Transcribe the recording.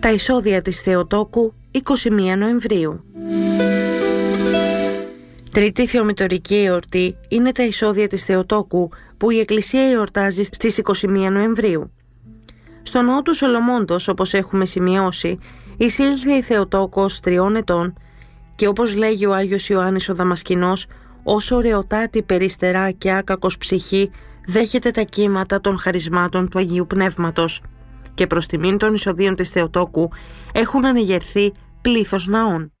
Τα εισόδια της Θεοτόκου, 21 Νοεμβρίου. Τρίτη θεομητορική εορτή είναι τα εισόδια της Θεοτόκου που η Εκκλησία εορτάζει στις 21 Νοεμβρίου. Στο ναό του Σολομώντος, όπως έχουμε σημειώσει, εισήλθε η Θεοτόκος 3 ετών και όπως λέγει ο Άγιος Ιωάννης ο Δαμασκηνός, όσο ωραιοτάτη περιστερά και άκακος ψυχή δέχεται τα κύματα των χαρισμάτων του Αγίου Πνεύματος, και προς τιμήν των εισοδίων της Θεοτόκου έχουν ανεγερθεί πλήθος ναών.